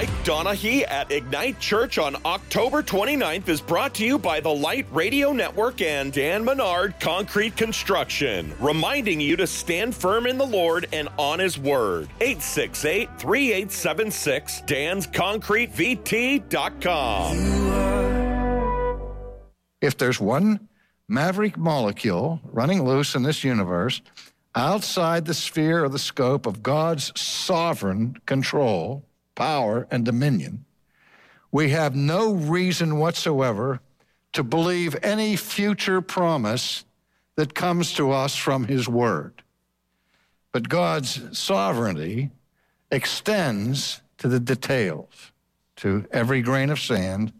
Mike Donahue at Ignite Church on October 29th is brought to you by the Light Radio Network and Dan Menard Concrete Construction, reminding you to stand firm in the Lord and on His Word. 868-3876, dansconcretevt.com. If there's one maverick molecule running loose in this universe outside the sphere or the scope of God's sovereign control, power, and dominion, we have no reason whatsoever to believe any future promise that comes to us from His Word. But God's sovereignty extends to the details, to every grain of sand,